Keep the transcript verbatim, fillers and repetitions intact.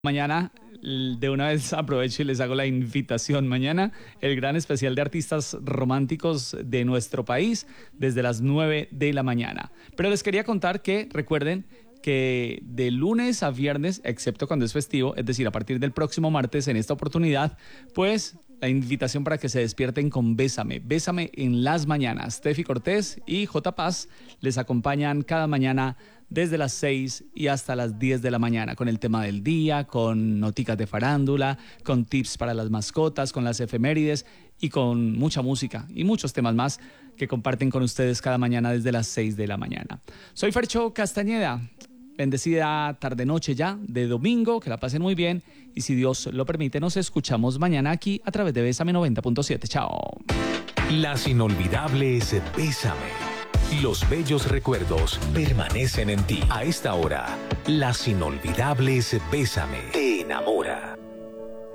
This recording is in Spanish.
Mañana, de una vez aprovecho y les hago la invitación. Mañana, el gran especial de artistas románticos de nuestro país, desde las nueve de la mañana. Pero les quería contar que, recuerden, que de lunes a viernes, excepto cuando es festivo, es decir, a partir del próximo martes, en esta oportunidad, pues la invitación para que se despierten con Bésame. Bésame en las mañanas. Steffi Cortés y J. Paz les acompañan cada mañana desde las seis y hasta las diez de la mañana con el tema del día, con noticas de farándula, con tips para las mascotas, con las efemérides y con mucha música y muchos temas más que comparten con ustedes cada mañana desde las seis de la mañana. Soy Fercho Castañeda. Bendecida tarde-noche ya de domingo, que la pasen muy bien y si Dios lo permite nos escuchamos mañana aquí a través de Bésame noventa punto siete. Chao. Las inolvidables Bésame. Los bellos recuerdos permanecen en ti. A esta hora, Las inolvidables Bésame te enamora.